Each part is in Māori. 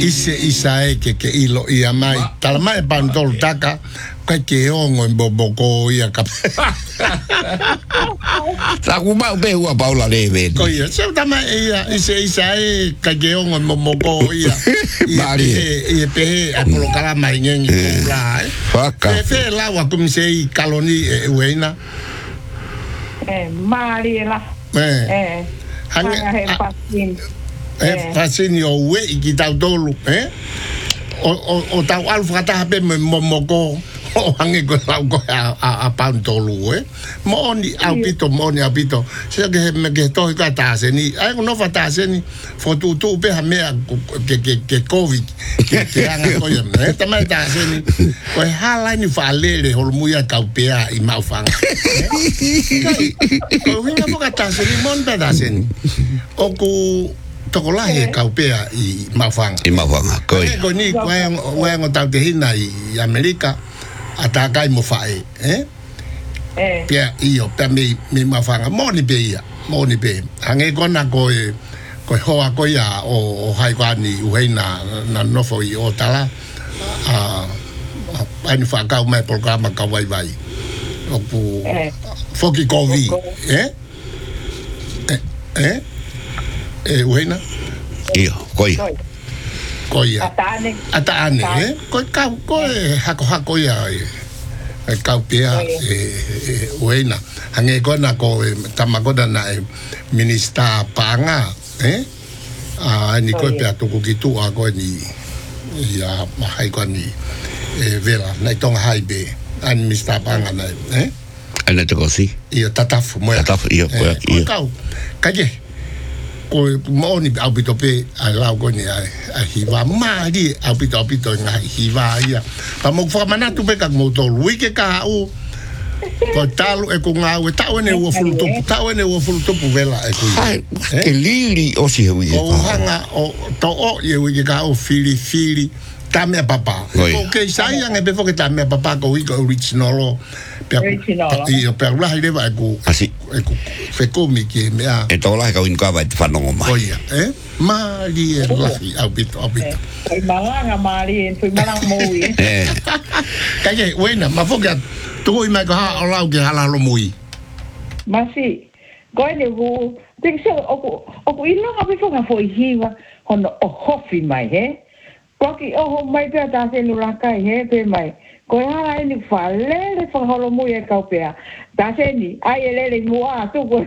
ise isae ke ilo ia mai talama e pantol taka ka ke ongo mboboko ia ka ta kuma be ua paula leve ko ia se tama ia ise isae ka ke ongo mboboko ia Mari ia pe apolo kala mai ngengi la Faka fe la wa kum sei kaloni e uena Mari la hanga he pasin pasin yo we ki tau tolu o tau alfa ta pe momoko o hange ko tau ko a pantolu mo ni apito se ke me ke to ka ta se ni ai no fa ta se ni fo tu pe ha me ke covid ke anga ko ya ta mai ta se ni ko hala ni fa le hol mu ya ka pe a i ma fa ko winga po ka ta se ni mon ta se ni o ku tokolahi kaupea i mawhanga. I mawhanga, koi. Ko ni koe tau te hina i Amerika, a tā kai mo whae, Pia iyo, pia mi mawhanga, mōni pe ia, mōni pe. Hange kona koe hoa koe a o haikani uheina na nofo i o tala, aini whakau mai programa ka waiwai. Oku, foki kovi, uheina? Iyo, koi. Koi. Ataane, Koi kau, koe hako ia kau pia uheina. Hange kona ko tamakona na minista panga, ni koe pia tuku ki tua koe ni ia mahai koe ni vela, nai tonga haibe, ani minista panga na, Ana te kosi? Iyo tatafu, moia. Tatafu, iyo, koe. Koe kau, kaje. Ko maoni aupito pe a lau ko ni a hiva mari aupito nga hiva ia pa mo fa manatu pe ka mo to lui ke ka u ko talu e ko nga u ta one wo fuluto vela e ko e lili o si hui o hanga o to o ye wi ka o fili tame papa ko ke sai yang e pe fo ke tame papa ko wi ko original io per la ile va go asi ecco fe come che mi ha e to la ka win ka va te fanno ma ma li e la abito foi malanga mari foi malanga moi kaje wena ma foga tu mai ka ha la ke hala lo moi ma si go ne go pensa o ilo ha pe foga foi hiva hono o hofi mai Rocky o mai pe ta se lu la kai pe mai ko hala ni le fa holo mu e kaupea ta se ni ai le mua tu ko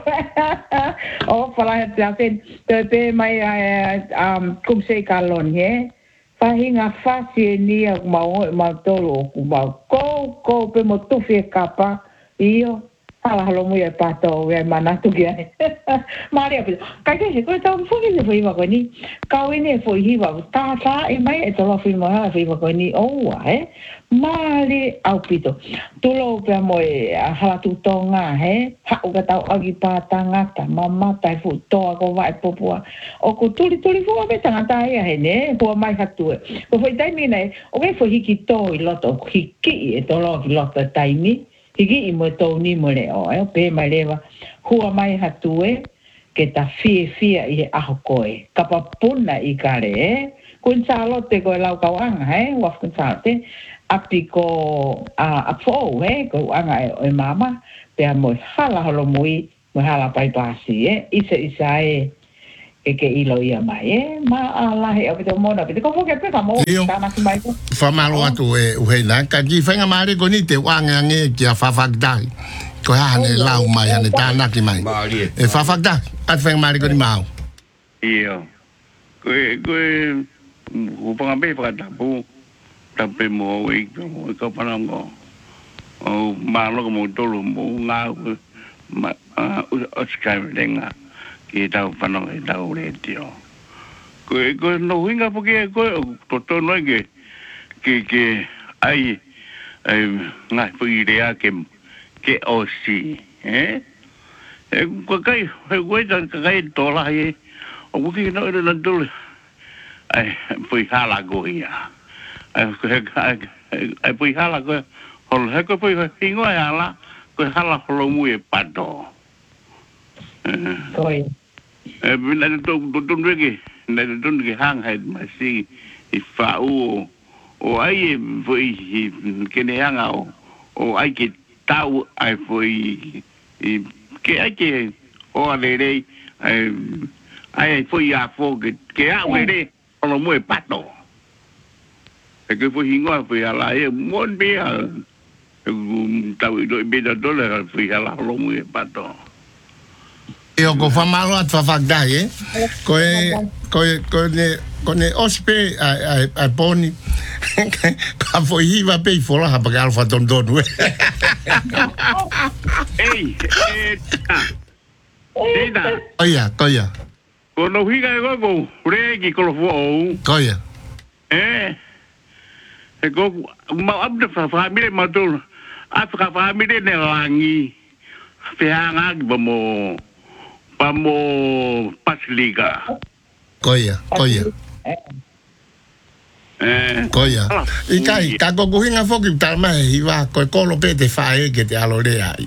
o fala ta se pe mai kum se kalon fa hinga fa si ni ma tolo ma ko pe mo tu fe kapa io ala holo mu e pato e mana tu kia Maria kai ke ko ta fu ni foi va ko ni ka ni foi hiva ta e mai e to lo fi mo ha fi ko ni o Mali au pito. Tulo pe mo hala tu tonga ha o ka tau agi patanga ta mama tai fu to ko vai popua. O ko tuli fu me tanga tai ne po mai hatu. Ko foi tai mi nei o ke foi hiki to I loto hiki e to lo ki loto tai mi. Hiki I mo to ni mo le o pe mai leva. Hua mai hatu ke ta fie I aho koe. Kapapuna I kare kun salote ko lau kawanga wa kun salote apiko a fo ko anga e mama pe mo hala holo mui mo hala pai pasi isa ke ilo ia mai ma ala he o mona pe ko ke pe mo ta na mai ko fa malo atu na ka ki fenga mari ko ni te wanga nge ki a fafagda ko ha ne lau mai ne ta na ki mai e fafagda at fenga mari ko ni mau iyo ko upang abe pa tapu tapi mo ko panango o malo ko mo tolo mo nga o skai denga ki ta panango ta ure tio ko no hinga porque ko to no que ai nga po idea que o si ko kai kai to la o que no era dole ai pui hala go ia ai pui hala go hol he ko pui hingo hala ko hala holo mu e pato koi bina to rege na don ke hang hai masi I fa'u o ai foi ke ne hanga o ai ke tau ai foi ke ai ke o le ai foi a fo ke a le o mo e pato e ke foi hingo foi ala e mon be tau do be da dola foi ala lo mo e pato io go fa malo at fa dai ko ne ospe ai poni ka foi hiva pe fola ha pa alfa don ei Koia ko no higa go regi ko fo Koia go ma abda famile ma do Afrika famile ne langi fe hanga ba mo pasliga Koia Ikai ka go hinga foki talma hiva ko lo pe te fae ke te alore ai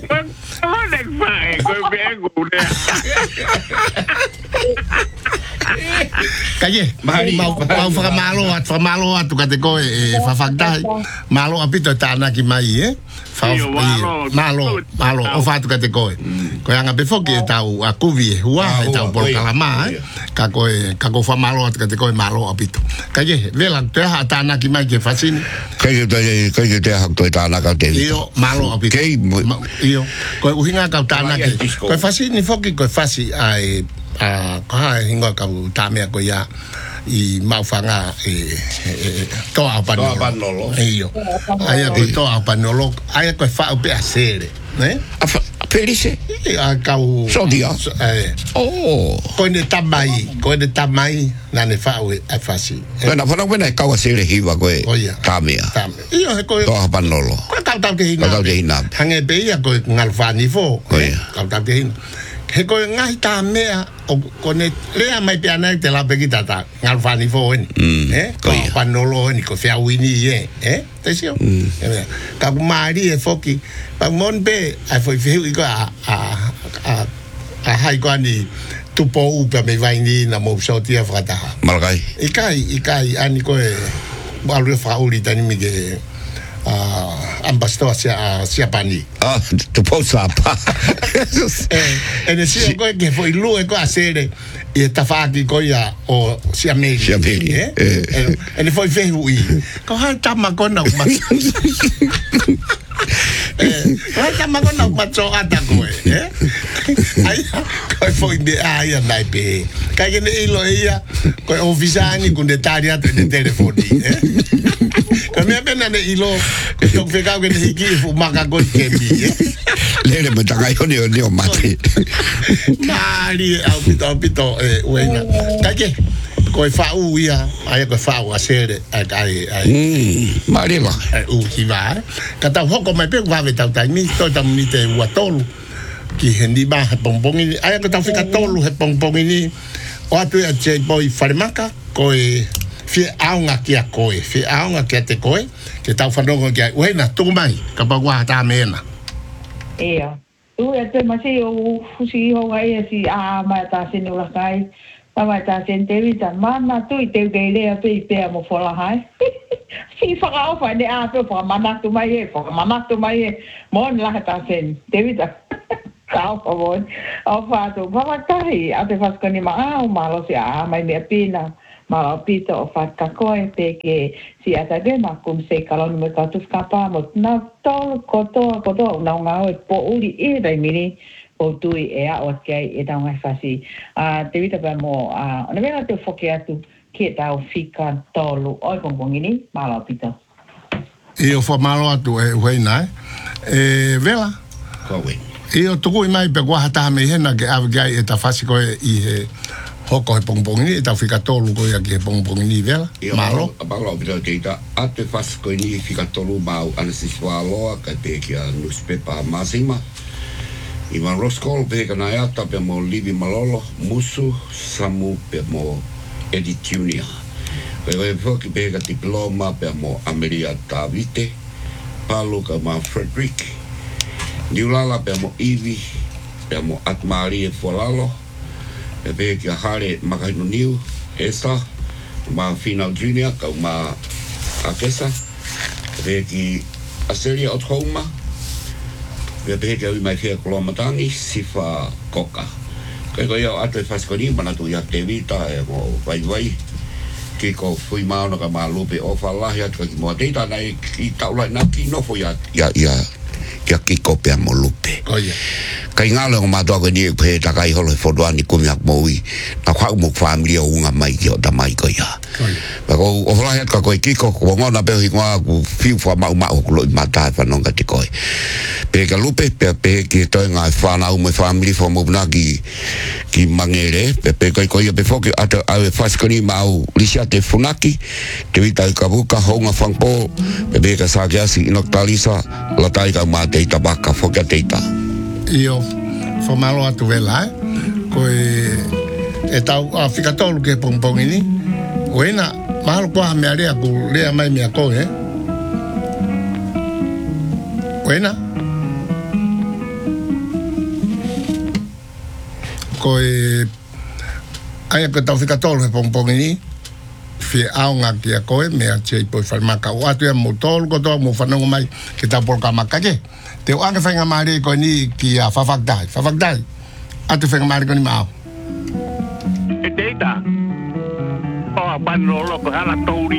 Kaye, mau fa malo atu kate ko fa fakta malo apito tana ki mai malo o fa atu kate ko anga be foki tau a kuvi hua tau por kalama ka ko fa malo atu kate ko malo apito Kaye, vela te ha tana ki mai ke fasini Kaye te ha to tana ka te io malo apito io ko uhinga ka tana ki ko fasini foki ko fasi ai ka hinga ka tamea ko ya I maufanga to apanolo io ai ko to apanolo ai ko fa pe asere né felice a kau sodia ko ne tamai na ne fa we a fasi na fa na ka asere hiva ko tamea io ko to apanolo ka ta ke ina hange be ya ko ngalfani fo ka ta ke he ko ngai ta mea o kone lea mai piana te la pekita ta ngalfani fo ko panolo ni ko fia wini te sio ka mari e foki pa mon be ai foi fiu i a hai kwani tupo u pe me vai ni na mo so tia frata malgai ikai ani ko e balu fa uli tani mi ge ambassador sia pani tu posa pa e ne sia ko che foi lui ko asere e tafaki ko ya o sia meli e ne foi fehu i ko ha tama ko na ma ha tama ko na ma so ata ko ai ko foi de ai andai pe ka che ne ilo ia ko ofisani con detaria de telefoni Kami apa nak ilo untuk fikau kena hiki maka kau kemi. Lele mentang ayo ni mati. Mari apito wena. Kake kau fau ya, ayah kau fau asere mari lah. Hiva. Kata hok kau mai pe wa vetau tai mi to tam ni te watolu. Ki hendi ba pompong ini ayah kau fika tolu he pompong ini. Waktu ya cek boy farmaka kau fie aunga kia koe, fie aunga kia te koe, ke tau whanongo kia, uena, tuku mai, ka pagua ta mena. Ea, e te masi o fusi ho gai si a mai ta sene ula kai, ta mai ta sene te wita, mana tui te geilea pe I pea mo fola hai. Si whaka ofa ne a pe whaka manatu mai e, mon laha ta sene, te wita. Kau pavon, ofa tu, pamatahi, a te whaskoni maa o malo si a mai mea pina. Ma pito o fatka koe pe ke si ata ge ma kum se kalon me ka tu skapa mo na to koto na nga o po uri e dai mini o tui e a o ke e da ngai fasi te vita pa mo na vela te foke atu ke ta o fika tolu o pongini ma pito e o fo malo atu e wena vela ko we e o tuku mai pe kwa hata me hena ke avgai e ta fasi ko I hoko he pongpongini, tau whika tolu ko ia ki he pongpongini vela, malo. Malo pita teita, ate whasko ni whika tolu mau anasiswa aloa ka te kia newspaper masima. I ma roskol pe ka na ata pe mo livi malolo, musu, samu pe mo editunia. Pe whoki pe ka diploma pe mo Ameria Tavite, palu ka ma Frederick, niulala pe mo Ivi, pe mo Atmari e Folalo, pe kia hare makahino niu, esa ma final junior ka ma akesa ki aseria o homa pe ke mai ke kolomatangi sifa koka ko yo ate faskoni mana tu ya te vita e mo vai ki ko fui mau no ka malupe o fala ya ko mo teita nai ki taula na ki no fo ya ki ko pe mo lupe kai ngalo ma to ko ni pe ta kai holo fo do ni ko mi moi na kwa mo family o nga mai ki o ta mai ko ya ko o fala ya ko ki ko ngona pe hi ngwa ku fiu fa ma ko lo mata fa no ka ti ko pe ka lupe pe ki to nga fa na o mo family fo mo na ki mangere pe ko pe fo ki ata ave faskoni mau lisia te funaki te vita ka buka honga fangpo pe ka sa ga si inoktalisa la tai ka ma te tabaka fo ka teita io fa malo atu vela ko e tau Afrika tolu ke pompongini oena malo kwa me area ku le mai me ko oena ko ai ka tau Afrika tolu ke pompongini fi aunga ki ko me a che po farmaka o atu mo tolu ko to mo fanongo mai ke ta por kamaka ke te o anga whainga maare ko ni ki a whawhakdai atu whainga maare ko ni mao e teita o a panolo ko hana tauri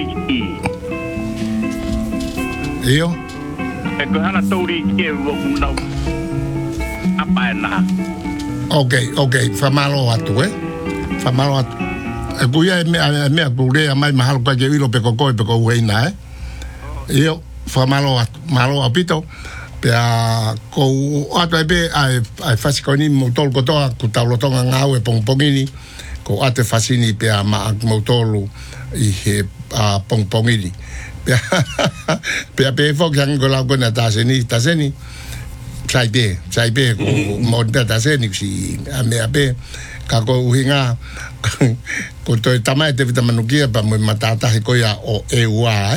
iyo e ko hana tauri e woku nau apa ena ok whamalo atu whamalo atu e kuia mea kure a mai mahalo ka ke wilo pe kokoe pe kou heina iyo whamalo atu malo apito pe a ko atu be ai fasikoni motol ko toa ku taulotonga ngau e pongpongini ko ate fasini pe a ma motolu i he a pongpongini pe fo yang ko la ko na taseni sai be ko mo taseni si a me ape ka ko hinga ko to tamai te vitamanukia pa mo matata ko ya o eua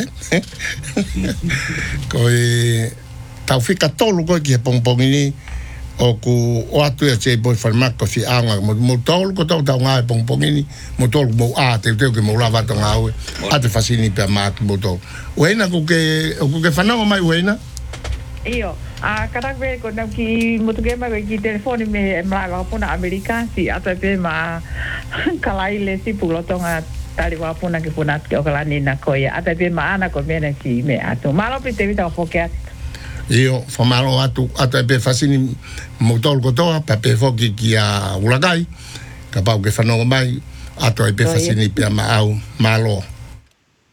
ko tau fika tolu ko ki pongpongini o ku o atu e che boy farmako si anga mo tolu ko tau nga pongpongini mo tolu mo te ke mo lava to nga ate fasini pe mak mo to wena ku ke fanao mai wena io a kada ve ko na ki mo to ke mai ki telefone me mala pona america si ata pe ma kalai le si pulo to nga tali wa pona ke pona ke o kala ni na ko ya ata pe ma ana ko me na si me ato malo pe te vita o foke io famalo atu pe fasini motol ko toa pe foki ki a ulagai ka pau ke fanongo mai atu pe fasini pe ma au malo